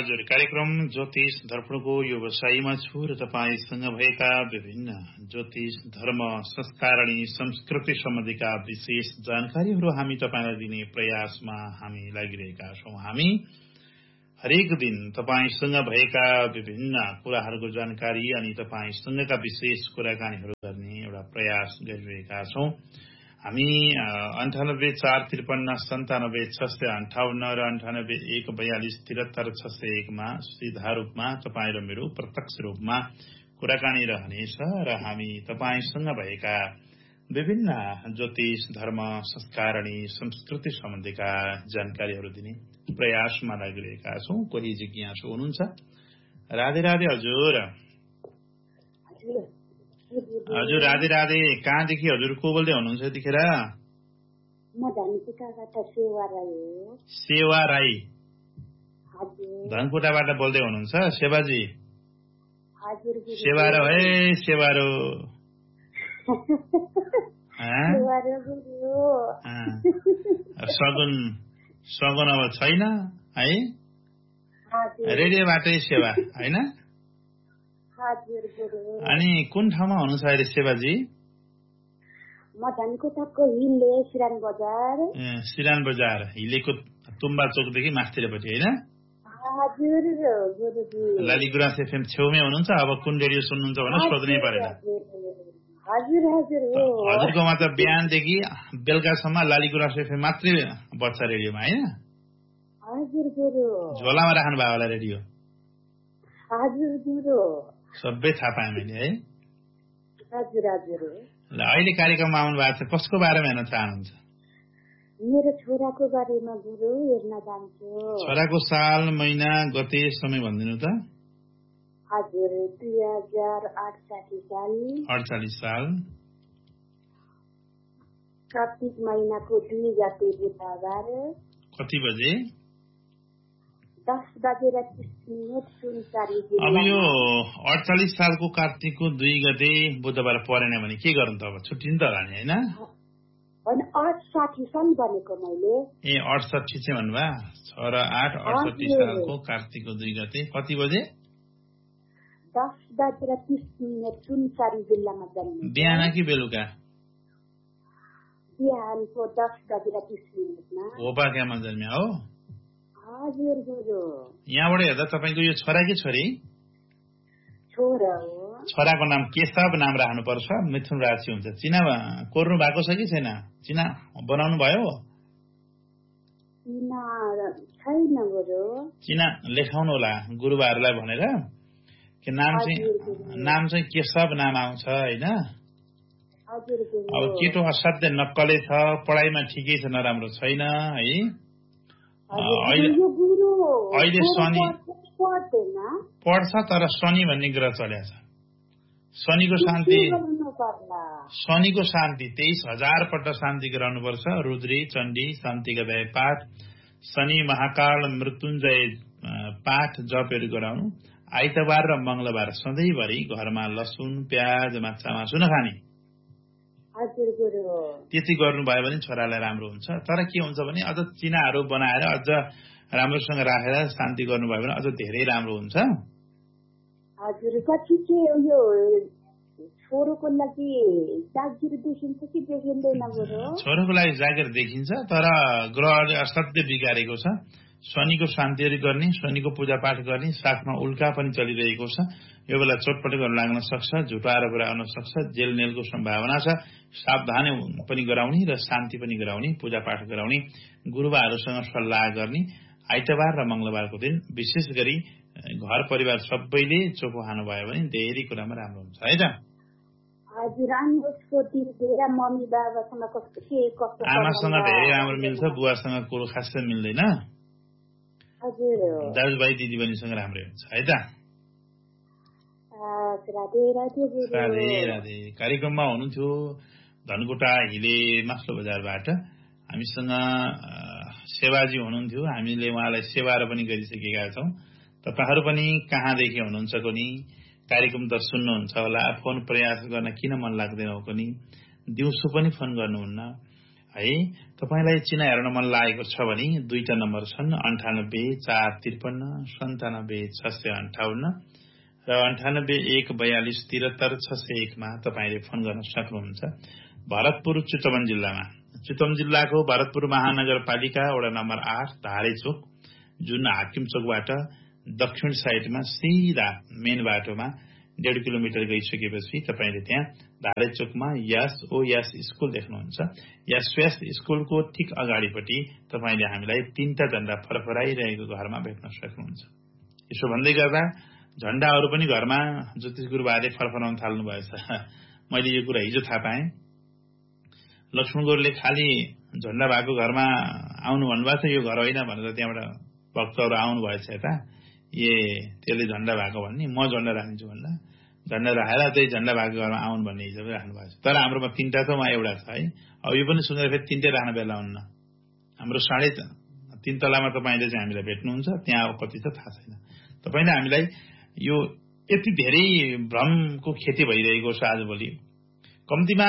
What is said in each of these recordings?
हजुर, कार्यक्रम ज्योतिष दर्पणको व्यवसायीमा छु र तपाईसँग भएका विभिन्न ज्योतिष धर्म संस्कार अनि संस्कृति सम्बन्धीका विशेष जानकारीहरू हामी तपाईलाई दिने प्रयासमा हामी लागिरहेका छौं। हामी हरेक दिन तपाईसँग भएका विभिन्न कुराहरूको जानकारी अनि तपाईसँगका विशेष कुराकानीहरू गर्ने एउटा प्रयास गरिरहेका छौं। हामी 9845539658 र 981442736601 मा सीधा रूपमा तपाईं र मेरो प्रत्यक्ष रूपमा कुराकानी रहनेछ र हामी तपाईसँग भएका विभिन्न ज्योतिष धर्म संस्कार अनि संस्कृति सम्बन्धीका जानकारीहरू दिने प्रयासमा लागिरहेका छौं। कोही जिज्ञासु हुनुहुन्छ? राधे राधे हजुर। हजुर राधे राधे। कहाँदेखि हजुर को बोल्दै हुनुहुन्छ यतिखेर? म धनकुटाबाट सेवा राई हो। सेवा राई हजुर। धनकुटाबाट बोल्दै हुनुहुन्छ सेवाजी? हजुर। सेवारो है सेवारो। सगुन अब छैन है? रेडियोबाटै सेवा होइन? अनि कुन ठाउँमा हुनुहुन्छ अहिले सेवाजी? म धनकुटाको हिले सिरान बजार। सिरान बजार हिलेको तुम्बा चोकदेखि मास्तिरपट्टि होइन? हजुर गुरुजी। लालीगुराँस एफएम छेउमै हुनुहुन्छ? अब कुन रेडियो सुन्नुहुन्छ भनेर सोध्नै परेन। हजुर हजुर हो। हजुरकोमा त बिहानदेखि बेलुकासम्म लालीगुराँस एफएम मात्रै बज्छ रेडियोमा होइन? हजुर गुरु। झोलामा राख्नु भयो होला रेडियो? हजुर गुरु। सबै थाहा पाएँ मैले है। हजुर हजुर। ल अहिले कार्यक्रममा आउनु भएको छ, कसको बारेमा हेर्न चाहनुहुन्छ? मेरो छोराको बारेमा गुरु हेर्न चाहन्छु। छोराको साल महिना गते समय भनिदिनु त। हजुर 2048 साल। 48 साल। कार्तिक महिनाको 2 गते बुधबार। कति बजे? 10:30 अब यो 48 सालको कार्तिकको 2 गते बुधबार परेन भने के गर्नु त? अब छुट्टिनु त होला नि होइन? 68 साल भनेको मैले। ए 68 चाहिँ भन्नुभयो? 6 र 8 68 सालको कार्तिकको 2 गते कति बजे? 10:30 सुनसरी जिल्लामा जन्मे। बिहान कि बेलुका? बिहानको 10:30 मा। होपाक्यामा जन्मे हो? हजुर गुरु। यहाँबाट हेर्दा तपाईको यो छोरा कि छोरी? छोरा हो। छोराको नाम केशव नाम राख्नु पर्छ, मिथुन राशि हुन्छ। चिना कोर्नु भएको छ कि छैन? चिना बनाउनु भयो? चिना छैन गुरु। चिना लेखाउनु होला गुरुबाहरूलाई भनेर कि नाम चाहिँ केशव नाम आउँछ होइन? हजुर गुरु। अब केटो असाध्य नक्कले छ, पढाइमा ठिकै छ, नराम्रो छैन है? अहिले शनि पढ्छ तर शनि भन्ने ग्रह चलेको छ। शनिको शान्ति 23,000 पल्ट शान्ति गराउनुपर्छ। रुद्री चण्डी शान्तिका दय पाठ, शनि महाकाल मृत्युञ्जय पाठ जपहरू गराउनु। आइतबार र मंगलबार सधैँभरि घरमा लसुन प्याज माछा मासु नखाने, त्यति गर्नुभयो भने छोरालाई राम्रो हुन्छ। तर के हुन्छ भने अझ चिनाहरू बनाएर अझ राम्रोसँग राखेर शान्ति गर्नुभयो भने अझ धेरै राम्रो हुन्छ। हजुर पछि चाहिँ यो छोरोको लागि जागिर देखिन्छ कि देखिँदैन गुरु? छोरोको लागि जागिर देखिन्छ तर ग्रहले असाध्य बिगारेको छ। शनिको शान्तिहरू गर्ने, शनिको पूजापाठ गर्ने, साथमा उल्का पनि चलिरहेको छ। यो बेला चोटपटकहरू लाग्न सक्छ, झुटो आरोपहरू आउन सक्छ, जेल नेलको सम्भावना छ। सावधानी पनि गराउने र शान्ति पनि गराउने, पूजापाठ गराउने, गुरुबाहरूसँग सल्लाह गर्ने। आइतबार र मंगलबारको दिन विशेष गरी घर परिवार सबैले चोखो खानुभयो भने धेरै कुरामा राम्रो हुन्छ है त? आमासँग धेरै राम्रो मिल्छ, बुवासँग कुरो खासै मिल्दैन। दाजुभाइ दिदीबहिनीसँग राम्रै हुन्छ है त? राधे राधे। कार्यक्रममा हुनुहुन्थ्यो धनकुटा हिले मास्लो बजारबाट हामीसँग सेवाजी हुनुहुन्थ्यो। हामीले उहाँलाई सेवा पनि गरिसकेका छौं। तपाईहरु पनि कहाँदेखि हुनुहुन्छ कोनी? कार्यक्रम त सुन्नुहुन्छ होला, फोन प्रयास गर्न किन मन लाग्दैन हो कोनी? दिउँसो पनि फोन गर्नुहुन्न। है। तपाईलाई चिना हेर्न मन लागेको छ भने दुईटा नम्बर छन् 98 453 97 658 र 98 142 73 601 मा तपाईले फोन गर्न सक्नुहुन्छ। भरतपुर चितवन जिल्लामा, चितवन जिल्लाको भरतपुर महानगरपालिका वडा नम्बर 8 धारेचोक, जुन हाकिम चोकबाट दक्षिण साइडमा सिधा मेन बाटोमा 1.5 किलोमिटर गइसकेपछि तपाईले त्यहाँ धारेचोकमा यस स्कुल देख्नुहुन्छ। यस स्कुलको ठीक अगाडिपट्टि तपाईले हामीलाई 3टा झण्डा फरफराइरहेको घरमा भेट्न सक्नुहुन्छ। यसो भन्दै गर्दा झण्डाहरू पनि घरमा ज्योतिष गुरुबाले फरफराउन थाल्नु भएछ। मैले यो कुरा हिजो थाहा पाएँ। लक्ष्मण गुरुले खाली झण्डा भएको घरमा आउनु भन्नुभएको छ, यो घर होइन भनेर त्यहाँबाट भक्तहरू आउनु भएछ यता। त्यसले झण्डा भएको भन्ने, म झण्डा राखिदिन्छु भन्दा झण्डा राखेर त्यही झण्डा भएको घरमा आउनु भन्ने हिसाबले राख्नु भएको छ। तर हाम्रोमा 3टा छ, उहाँ एउटा छ है। अब यो पनि सुनेर फेरि 3टै राख्न बेला हुन्न। हाम्रो 3.5 तलामा तपाईँले चाहिँ हामीलाई भेट्नुहुन्छ, त्यहाँ कति छ थाहा छैन। तपाईँले हामीलाई यो यति धेरै भ्रमको खेती भइरहेको छ आजभोलि। कम्तीमा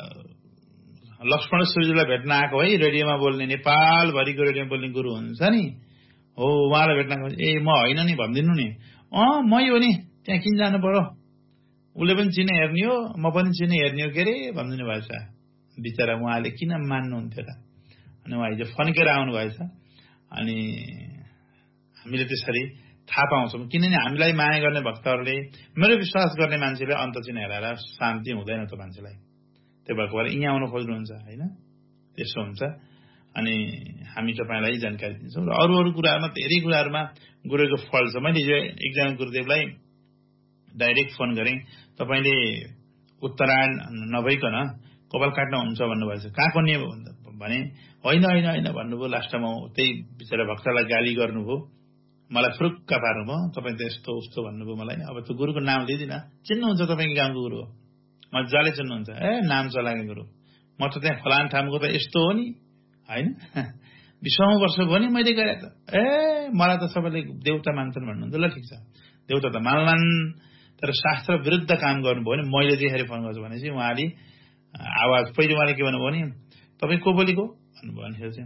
लक्ष्मण सूर्यलाई भेट्न आएको है, रेडियोमा बोल्ने, नेपालभरिको रेडियोमा बोल्ने गुरु हुन्छ नि, हो उहाँलाई भेट्न आएको। म होइन नि भनिदिनु नि, मै हो नि, त्यहाँ किन जानु पर्यो, उसले पनि चिने हेर्ने हो, म पनि चिने हेर्ने हो के अरे भनिदिनु भएछ। बिचरा उहाँले किन मान्नुहुन्थ्यो र। अनि उहाँ हिजो फन्केर आउनु भएछ। अनि हामीले त्यसरी थाहा पाउँछौँ, किनभने हामीलाई माया गर्ने भक्तहरूले, मेरो विश्वास गर्ने मान्छेले अन्त चिन हेरेर शान्ति हुँदैन त मान्छेलाई। त्यो भएको भएर यहाँ आउन खोज्नुहुन्छ होइन, त्यसो हुन्छ। अनि हामी तपाईँलाई जानकारी दिन्छौँ र अरू कुराहरूमा, धेरै कुराहरूमा गुरुको फल छ। मैले हिजो एकजना गुरुदेवलाई डाइरेक्ट फोन गरेँ, तपाईँले उत्तरायण नभइकन कपाल काट्न हुन्छ भन्नुभएछ, कहाँ कोनी भने होइन होइन होइन भन्नुभयो। लास्टमा त्यही बिचरा भक्तलाई गाली गर्नुभयो, मलाई फुरुक्क पार्नुभयो, तपाईँ त यस्तो उस्तो भन्नुभयो मलाई। अब त्यो गुरुको नाम लिँदिनँ, चिन्नुहुन्छ तपाईँको गाउँको गुरु हो, मजाले चिन्नुहुन्छ। नाम चलाएको गुरु, म त त्यहाँ फलान ठाउँको त यस्तो हो नि होइन, 20औं वर्षको हो नि मैले गए त। मलाई त सबैले देउता मान्छन् भन्नुहुन्छ। ल ठिक छ, देउता त मान्लान्, तर शास्त्र विरुद्ध काम गर्नुभयो भने मैले जेखेरि फोन गर्छु भनेपछि उहाँले आवाज पहिले उहाँले के भन्नुभयो भने तपाईँ को बोलेको भन्नुभयो। भनेपछि चाहिँ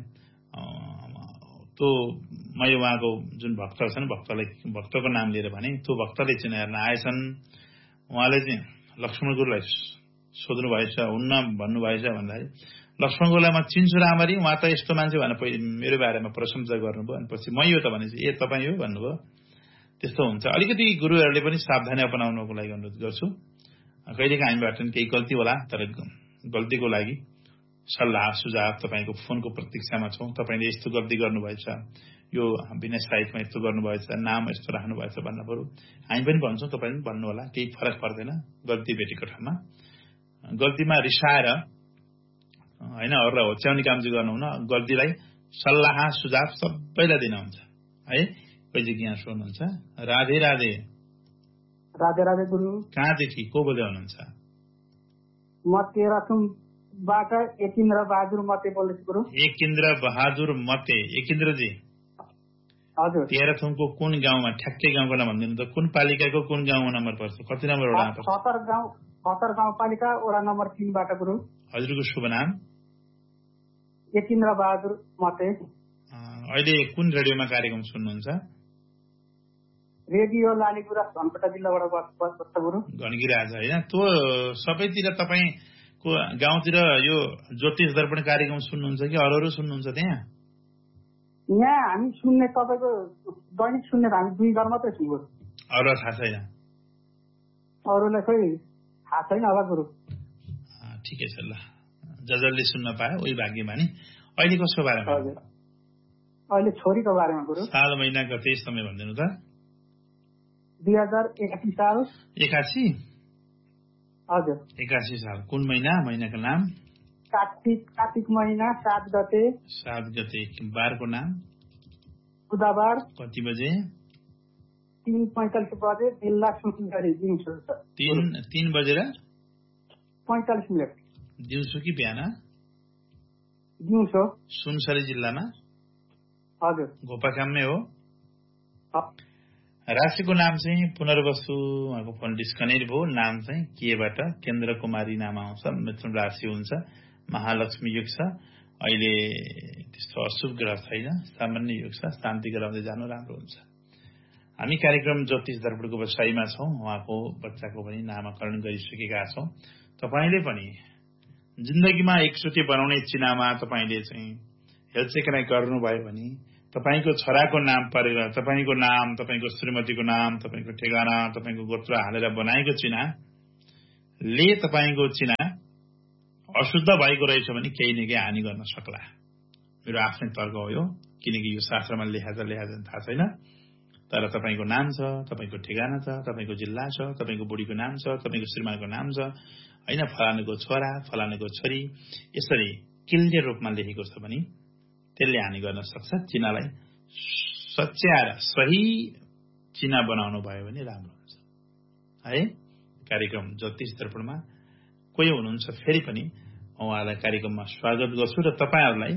त्यो मैले उहाँको जुन भक्त छन्, भक्तको नाम लिएर भने त्यो भक्तले चाहिँ हेर्न आएछन्। उहाँले चाहिँ लक्ष्मण गुरुलाई सोध्नु भएछ, हुन्न भन्नुभएछ भन्दाखेरि लक्ष्मण गुरुलाई म चिन्छु राम्ररी, उहाँ त यस्तो मान्छे भनेर पहिले मेरो बारेमा प्रशंसा गर्नुभयो। अनि पछि मै हो त भनेपछि तपाईँ हो भन्नुभयो। त्यस्तो हुन्छ। अलिकति गुरुहरूले पनि सावधानी अपनाउनको लागि अनुरोध गर्छु। कहिलेकाहीँ हामीबाट केही गल्ती होला, तर गल्तीको लागि सल्लाह सुझाव तपाईँको फोनको प्रतीक्षामा छौँ। तपाईँले यस्तो गल्ती गर्नुभएछ, यो बिना साइटमा यस्तो गर्नुभएछ, नाम यस्तो राख्नुभएछ भन्नु पर्यो। हामी पनि भन्छौँ, तपाईँ पनि भन्नु होला, केही फरक पर्दैन। गल्ती भेटेको ठाउँमा गल्तीमा रिसाएर होइन अरूलाई होच्याउने काम चाहिँ गर्नुहुन्न। गल्तीलाई सल्लाह सुझाव सबैलाई दिनुहुन्छ है। कहिले यहाँ सोध्नुहुन्छ। राधे राधे। राधे राधे गुरु। कहाँदेखि को बोल्दै हुनुहुन्छ? म तेह्रथुमबाट एकिन्द्र बहादुर मते बोल्दैछु गुरु। एकिन्द्र बहादुर मते। एकिन्द्रजी हजुर, तेह्रथुमको कुन गाउँमा, ठ्याक्कै गाउँको नाम भनिदिनु त, कुन पालिकाको कुन गाउँमा नम्बर पर्छ, कति नम्बर वडा पर्छ? खतर गाउँपालिका वडा नम्बर 3 बाट गुरु। हजुरको शुभ नाम? एकिन्द्र बहादुर मते। अहिले कुन रेडियोमा कार्यक्रम सुन्नुहुन्छ? रेडियो लालीगुराँस धनकुटा जिल्लाबाट बस्छ गुरु। घनगिराज होइन, त्यो सबैतिर तपाईँको गाउँतिर यो ज्योतिष दर्पण कार्यक्रम सुन्नुहुन्छ कि अरू सुन्नुहुन्छ? त्यहाँ हामी सुन्ने तपाईँको दैनिक सुन्ने हामी 2 घर मात्रै छौँ गुरु। अरूलाई थाहा छैन? अरूलाई खै थाहा छैन होला गुरु। ठिकै छ, ल जसले सुन्न पायो उही भाग्यमा नि। अहिले कसको बारेमा? अहिले छोरीको बारेमा गुरु। साल महिना गते समय भनिदिनु त। 2081 साल। 81? हजुर, 81 साल। कुन महिना? महिनाको नाम? कार्तिक महिना 7 गते। 7 गते। बारको नाम? बुधबार। कति बजे? 3:45 बजे जिल्ला सुनसरी दिउँसो। 3 बजेर 45 मिनट। दिउँसो कि बिहान? दिउँसो। सुनसरी जिल्लामा? हजुर, गोपाकाममै हो। राशिको नाम चाहिँ पुनर्वसु। उहाँको फोन डिस्कनेक्ट भयो। नाम चाहिँ केबाट? केन्द्र कुमारी नाम आउँछ। मिथुन राशि हुन्छ। महालक्ष्मी युग छ। अहिले त्यस्तो अशुभ ग्रह छैन, सामान्य योग छ। शान्ति गराउँदै जानु राम्रो हुन्छ। हामी कार्यक्रम ज्योतिष दर्पणको बसाइमा छौँ। उहाँको बच्चाको पनि नामकरण गरिसकेका छौँ। तपाईले पनि जिन्दगीमा एकचोटि बनाउने चिनामा तपाईले चाहिँ हेलचेक्राइ गर्नुभयो भने तपाईको छोराको नाम परेर तपाईको नाम, तपाईको श्रीमतीको नाम, तपाईको ठेगाना, तपाईको गोत्र हालेर बनाएको चिनाले तपाईको चिना अशुद्ध भएको रहेछ भने केही न केही हानि गर्न सक्ला। मेरो आफ्नै तर्क हो यो, किनकि यो शास्त्रमा लेखादैन थाहा छैन। तर तपाईको नाम छ, तपाईको ठेगाना छ, तपाईको जिल्ला छ, तपाईको बुढीको नाम छ, तपाईको श्रीमानको नाम छ, हैन, फलानुको छोरा, फलानुको छोरी, यसरी किल्ले रूपमा लेखेको छ भने त्यसले हानि गर्न सक्छ। चिनालाई सच्याएर सही चिना बनाउनु भयो भने राम्रो हुन्छ है। कार्यक्रम ज्योतिष दर्पणमा कोही हुनुहुन्छ फेरि पनि उहाँलाई कार्यक्रममा स्वागत गर्छु र तपाईहरुलाई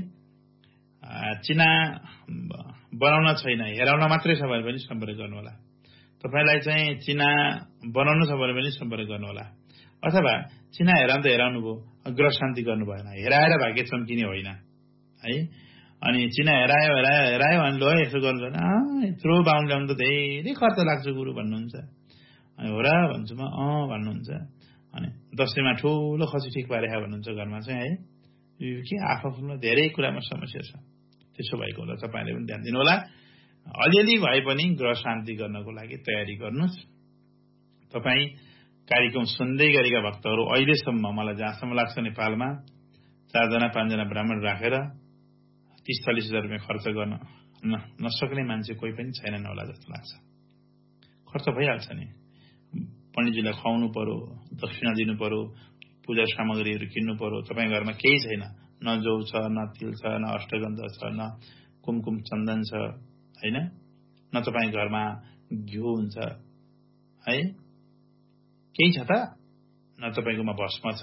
चिना बनाउन छैन, हेराउन मात्रै छ भने पनि सम्पर्क गर्नुहोला। तपाईलाई चाहिँ चिना बनाउनु छ भने पनि सम्पर्क गर्नुहोला। अथवा चिना हेराउनु भयो, ग्रह शान्ति गर्नु भएन, हेराएर भाग्य चम्किने होइन है। अनि चिना हेरायो अनि लो यसो गर्नु भएन, यत्रो बाहुन ल्याउनु त धेरै खर्च लाग्छ गुरु भन्नुहुन्छ। अनि हो र भन्छु म, भन्नुहुन्छ। अनि दशैंमा ठुलो खसी ठिक पारेखा भन्नुहुन्छ घरमा चाहिँ है। यो के आफूमा धेरै कुरामा समस्या छ। त्यसो भएको होला, तपाईले पनि ध्यान दिनु होला। अलिअलि भए पनि ग्रह शान्ति गर्नको लागि तयारी गर्नुस्। तपाई कार्यक्रम सुन्दै गरेका भक्तहरू अहिलेसम्म मलाई जहाँसम्म लाग्छ नेपालमा 4 जना 5 जना ब्राह्मण राखेर 30-40 हजार रुपैयाँ खर्च गर्न नसक्ने मान्छे कोही पनि छैनन् होला जस्तो लाग्छ। खर्च भइहाल्छ नि। पण्डितजीलाई खुवाउनु पर्यो, दक्षिणा दिनु पर्यो, पूजा सामग्रीहरू किन्नु पर्यो। तपाईँ घरमा केही छैन, न जौ छ, न तिल छ, न अष्टगन्ध छ, न कुमकुम चन्दन छ हैन, न तपाईँ घरमा घिउ हुन्छ है, केही छ त? न तपाईकोमा भस्म छ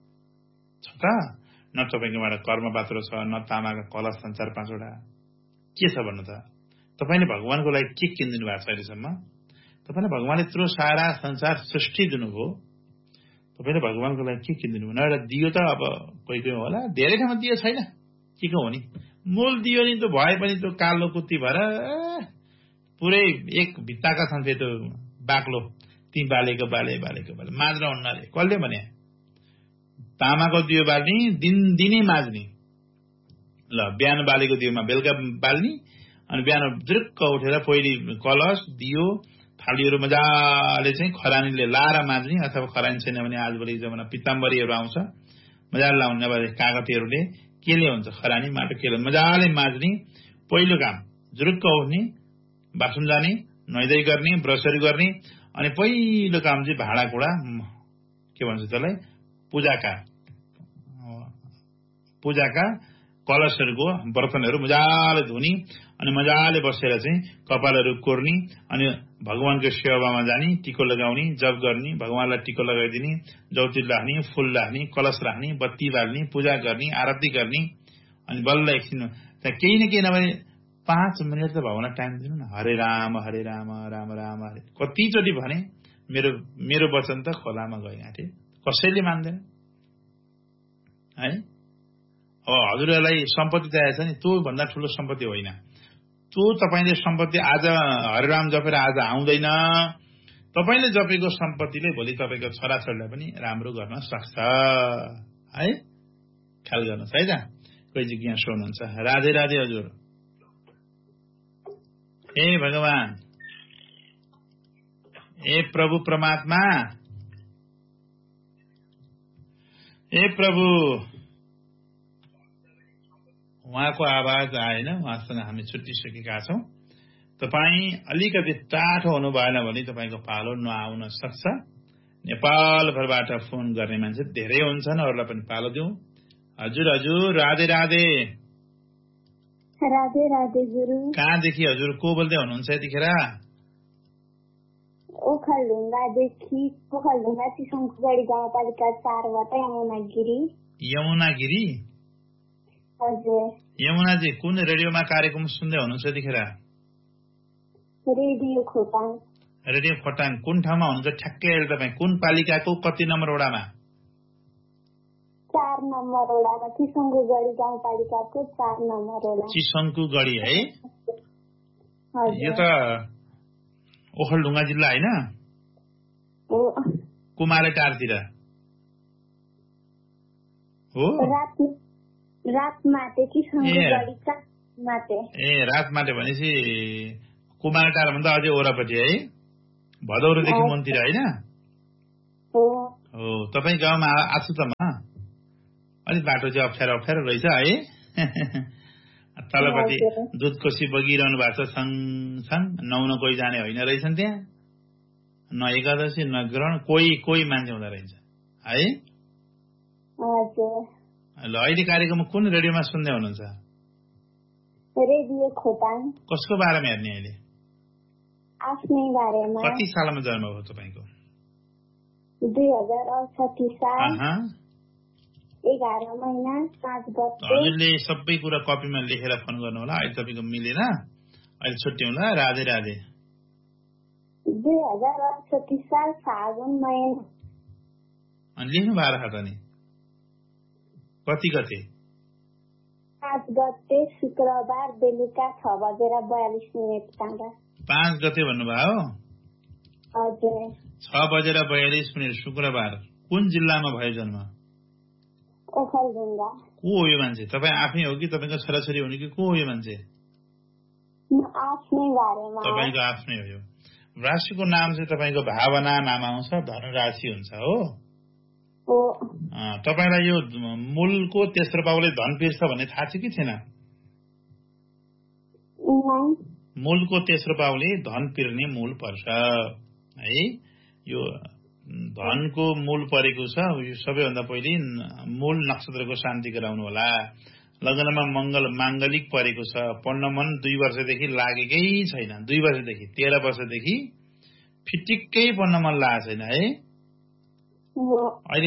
त? न तपाईकोमा कर्मपात्र छ, न तामाका कलश छन् 4-5 वटा। के छ भन्नु त? तपाईले भगवानको लागि के किनिदिनु भएको छ अहिलेसम्म? तपाईले भगवानले यत्रो सारा संसार सृष्टि दिनुभयो, तपाईले भगवानको लागि के किनिदिनु भयो? एउटा दियो त अब कोही कोही होला, धेरै ठाउँमा दियो छैन, के को हो नि? मूल दियो नि त भए पनि त्यो कालो कुत्ती भएर पुरै एक भित्ताका छन् त्यो बाक्लो, ती बालेको बाले माझ्न हुन्नाले कसले भने? तामाको दियो बाल्ने, दिनै माझ्ने। ल बिहान बालेको दियोमा बेलुका बाल्ने, अनि बिहान जुरुक्क उठेर पहिली कलश, दियो, थालीहरू मजाले चाहिँ खरानीले लाएर माझ्ने। अथवा खरानी छैन भने आजभोलि जमाना पिताम्बरीहरू आउँछ, मजाले लाउने। अब कागतीहरूले केले हुन्छ, खरानी माटो केले मजाले माझ्ने। पहिलो काम जुरुक्क उठ्ने, बाथरुम जाने, नुहाइधुवाइ गर्ने, ब्रसहरू गर्ने। अनि पहिलो काम चाहिँ भाँडाकुँडा, के भन्छ त्यसलाई, पूजाका कलशहरूको बर्तनहरू मजाले धुने। अनि मजाले बसेर चाहिँ कपालहरू कोर्ने, अनि भगवानको सेवामा जाने, टिको लगाउने, जप गर्ने, भगवानलाई टिको लगाइदिने, जौतिर राख्ने, फूल राख्ने, कलश राख्ने, बत्ती बाल्ने, पूजा गर्ने, आरती गर्ने। अनि बल्ल एकछिन त्यहाँ केही न केही नभए 5 मिनट त भगवानलाई टाइम दिनु न। हरे राम राम राम हरे कतिचोटि भने मेरो वचन त खोलामा गइआटे, कसैले मान्दैन है। अब हजुरहरूलाई सम्पत्ति चाहिएको छ नि, त्यो भन्दा ठुलो सम्पत्ति होइन त्यो। तपाईले सम्पत्ति आज हरिराम जपेर आज आउँदैन। तपाईले जपेको सम्पत्तिले भोलि तपाईको छोराछोरीलाई पनि राम्रो गर्न सक्छ है। ख्याल गर्नुहोस् है त। कोही जिज्ञासु हुनुहुन्छ। राधे राधे हजुर। हे भगवान, हे प्रभु परमात्मा, हे प्रभु। उहाँको आवाज आएन, उहाँसँग हामी छुट्टिसकेका छौं। तपाई अलिकति टाढो हुनु भएन भने तपाईको पालो नआउन सक्छ। नेपालभरबाट फोन गर्ने मान्छे धेरै हुन्छन्, अरूलाई पनि पालो दिउँ। हजुर राधे राधे। राधे राधे गुरु। कहाँदेखि हजुर को बोल्दै हुनुहुन्छ यतिखेर? ओखलढुङ्गादेखि, ओखलढुङ्गा चिसङखुवाडी गाउँपालिका 4बाट यमुनागिरी। यमुनागिरी? हजुर। यमुनाजी कुन रेडियोमा कार्यक्रम सुन्दै हुनुहुन्छ यतिखेर? रेडियो खोटाङ। रेडियो खोटाङ। कुन ठाउँमा हुनुहुन्छ ठ्याक्कै अहिले तपाईँ? कुन पालिकाको कति नम्बर वडामा? 4 नम्बर वडा चिसङ्गु गढी गाउँपालिकाको 4 नम्बर वडा। चिसङ्गु गढी है? यो त ओखलढुङ्गा जिल्ला होइन? कुमालेटारतिर हो? रातमाटे चिसङ्गु गढी 4 माटे। ए रातमाटे भनेपछि कुमालेटार भन्दा अझै ओरापट्टि है? भदौरेदेखि मनतिर होइन? हो। तपाईँ गाउँमा आछु त म। अलिक बाटो चाहिँ अप्ठ्यारो रहेछ है? तलपट्टि दुधकोशी बगिरहनु भएको छ सँगसँग, नुहाउन कोही जाने होइन रहेछन् त्यहाँ, न एकादशी न ग्रहण, कोही मान्छे हुँदो रहेछ है? ल अहिले कार्यक्रम कुन रेडियोमा सुन्दै हुनुहुन्छ? रेडियो खोटाङ। कसको बारेमा हेर्ने अहिले? आफ्नै बारेमा। कति सालमा जन्म भयो तपाईँको? 2068 साल 11 महिना 5 गते। हजुरले सबै कुरा कपीमा लेखेर फोन गर्नु होला। अहिले तपाईँको मिलेन, अहिले छुट्ट्यौँ ल। राधे राधे। 2068 साल फागुन महिना। अनि लेख्नु भएको छ त नि? कति गते? 5 गते शुक्रबार बेलुका 6:42 5 गते भन्नुभयो? हजुर। 6:42 शुक्रबार। कुन जिल्लामा भयो जन्म? ओखलढुङ्गा। को हो यो मान्छे? तपाईँ आफै हो कि तपाईँको छोराछोरी हुने कि को हो यो मान्छे? आफ्नै बारेमा। तपाईँको आफ्नै हो यो। राशिको नाम चाहिँ तपाईँको भावना नाम आउँछ, धनुराशि हुन्छ हो? तपाईँलाई यो मूलको तेस्रो पाउले धन पिर्छ भन्ने थाहा छ कि छैन? मूलको तेस्रो पाउले धन पिर्ने मूल पर्छ है? यो धनको मूल परेको छ। यो सबैभन्दा पहिले मूल नक्षत्रको शान्ति गराउनु होला। लगनमा मंगल मांगलिक परेको छ। पढ्न मन 2 वर्षदेखि लागेकै छैन। 2 वर्षदेखि 13 वर्षदेखि फिटिक्कै पढ्न मन लागेको छैन है? अहिले